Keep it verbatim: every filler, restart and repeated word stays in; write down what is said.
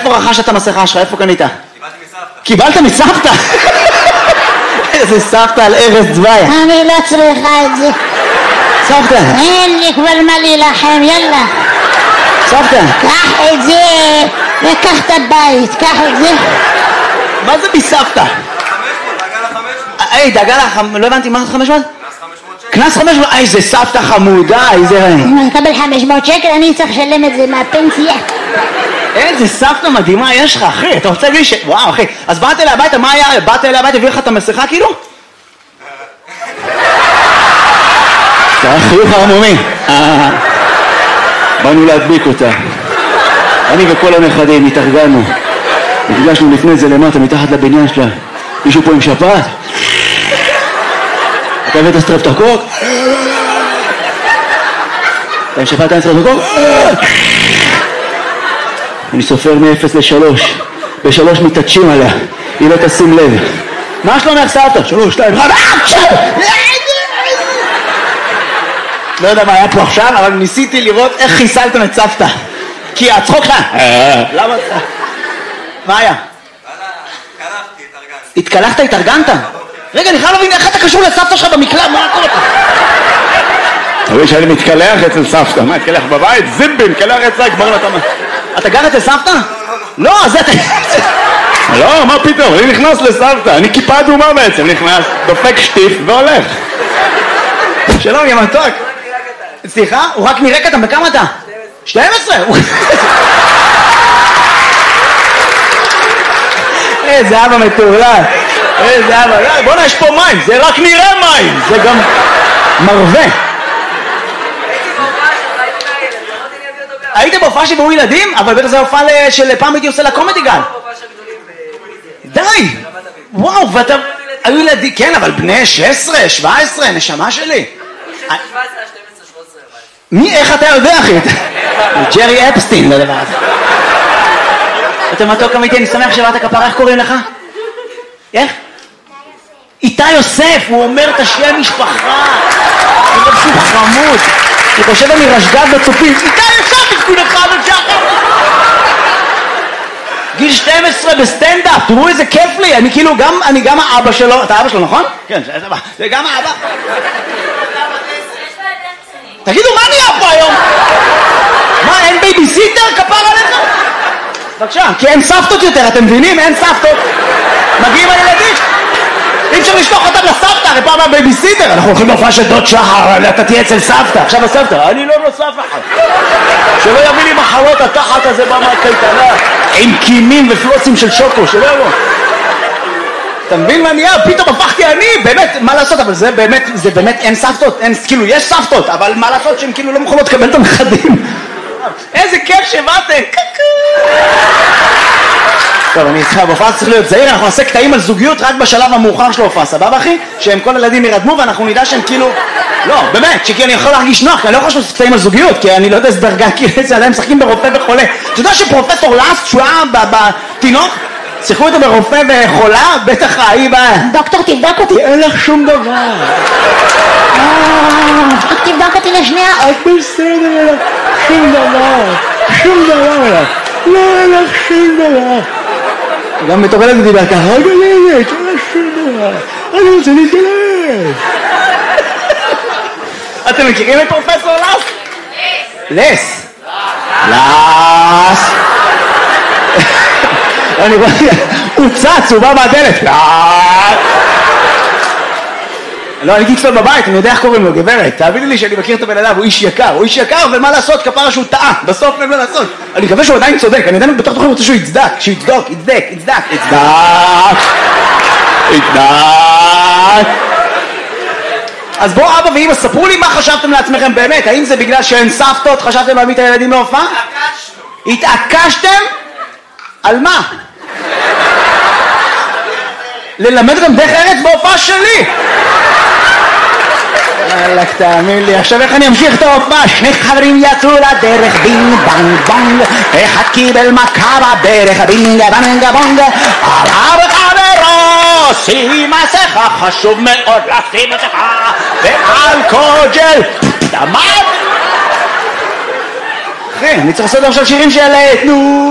איפה רכשת את המסכה שלך? איפה קנית? קיבלתי מסבתא. קיבלת מסבתא? איזה סבתא על ארז דווי. אני לא צריכה את זה. סבתא. אין לי כבר מה להילחם, יאללה. סבתא. קח את זה, וקח את הבית, קח את זה. מה זה מסבתא? חמש מאות, דאגה לחמש מאות. היי, דאגה לך, לא הבנתי, מה זה חמש מאות? קנס חמש מאות שקל. קנס חמש מאות? איזה סבתא חמודה, איזה... אם אני אקבל חמש מאות שקל, אני צריך לשלם את זה מהפנסיה. איזה סבתא מדהימה יש לך, אחי, אתה רוצה להגיד ש... וואו, אחי, אז באת אליה הביתה, מה היה? באת אליה הביתה, הביא לך את המסכה כאילו? זה היה חיוך ערמומי. באנו להדביק אותה. אני וכל הנכדים התארגנו. נפגשנו לפני זה למטה, מתחת לבניין שלה. מישהו פה עם שפעת? אתה הבאת סטרפטוקוק? אתה עם שפעת אין סטרפטוקוק? אני סופר מ-אפס לשלוש. בשלוש מתעטשים עליה. היא לא תשים לב. מה שלומך סבתא? שלוש, שתיים, אחד. לא יודע מה היה פה עכשיו, אבל ניסיתי לראות איך חיסלתם את סבתא. כי הצחוק שלה. למה? מה היה? קלחתי, התארגנתי. התקלחת, התארגנת? רגע, אני חייב להבין איך אתה קשור לסבתא שלך במקלט, מה קורה? תראי שאני מתקלח אצל סבתא, מה, התקלח בבית? זימבין, מתקלח אצלה, כבר לא תמה. אתה גר אצל סבתא? לא, זה אתה... לא, מה פתאום, אני נכנס לסבתא, אני כיפה אדומה בעצם, נכנס, דופק שטיף והולך. שלום, יא מתוק. סליחה? הוא רק נראה קטן, בכמה אתה? שתים עשרה. איזה אבא מטורלל. איזה אבא. בוא'נה, יש פה מים, זה רק נראה מים. זה גם מרווה. היית בהופעה שבאו ילדים? אבל בטח זה הופעה של פעם הייתי עושה לקומדי גל. די! וואו, ואתה... היו ילדים, כן, אבל בני שש עשרה, שבע עשרה, נשמה שלי. מי, איך אתה יודע, אחי? ג'רי אפסטין, לדבר הזה. אתה מתוק אמיתי, אני שמח שבאת כפרה, איך קוראים לך? איך? איתי יוסף, הוא אומר את השם משפחה. הוא אומר שהוא חמוד. הוא חושב אני רשגז בצופים. איתי יוסף, תקון אחד ושחר. גיל שתים עשרה בסטנדאפ, תראו איזה כיף לי. אני כאילו גם, אני גם האבא שלו. אתה אבא שלו, נכון? כן, זה גם האבא. תגידו, מה נהיה פה היום? מה, אין בייביסיטר? כפר עליך? בבקשה, כי אין סבתות יותר, אתם מבינים? אין סבתות. מגיעים הילדים. אי אפשר לשלוח אותם לסבתא, הרי פעם הבייביסיטר. אנחנו הולכים להופעה של דוד שחר, אתה תהיה אצל סבתא. עכשיו הסבתא, אני לא נוסף אחד. שלא יביא לי מחלות התחת הזה במה קייטנה, עם קימים ופלוצים של שוקו, שלא יבוא. אתה מבין מה נהיה? פתאום הפכתי אני, באמת, מה לעשות? אבל זה באמת, זה באמת אין סבתות, אין, כאילו, יש סבתות, אבל מה לעשות שהן כאילו לא מוכנות לקבל את הנכדים? איזה כיף שבאתם! טוב, אני איתך, בהופעה צריך להיות זהיר, אנחנו נעשה קטעים על זוגיות רק בשלב המאוחר של ההופעה, סבבה אחי? שהם כל הילדים ירדמו ואנחנו נדע שהם כאילו... לא, באמת, שכי אני יכול להרגיש נוח, כי אני לא יכול לעשות קטעים על זוגיות, כי אני לא יודע איזה דרגה, כי איזה עדיין משחקים ברופא וחולה. אתה יודע שפרופסור לאסט, שהוא היה בתינוק, שיחקו אותו ברופא וחולה, בטח ההיא ב... דוקטור, תבדוק אותי. אין לך שום דבר. תבדוק אותי לשנייה. את בסדר, אין לך שום דבר. שום דבר. לא, אין לך שום דבר. גם מטורלת ודיבר ככה, רגע לילת, אין לך שום דבר. אני רוצה להתגלש. אתם מכירים את פרופסור לס? לס. לס. אני רואה, הוא צץ, הוא בא מהדלת. לא, אני אצלו בבית, אני יודע איך קוראים לו, גברת. תאמיני לי שאני מכיר את הבן אדם, הוא איש יקר. הוא איש יקר, ומה לעשות? כפרה שהוא טעה. בסוף אין מה לעשות. אני מקווה שהוא עדיין צודק. אני עדיין בתוך תוכן רוצה שהוא יצדק. שהוא יצדוק, יצדק, יצדק, יצדק. יצדק. אז בואו אבא ואמא, ספרו לי מה חשבתם לעצמכם באמת. האם זה בגלל שאין סבתות, חשבתם להביא את הילדים להופעה? התעקשתם? על מה? ללמד אותם דרך ארץ בהופעה שלי. אלק, תאמין לי, עכשיו איך אני אמשיך את ההופעה? שני חברים יצאו לדרך, בינג בנג בונג, אחד קיבל מכה בברך, בינג בנג בונג, עליו חברו, שים מסכה, חשוב מאוד לשים מסכה, ואלכוג'ל, דמם. אחי, אני צריך לעשות עכשיו שירים של... נו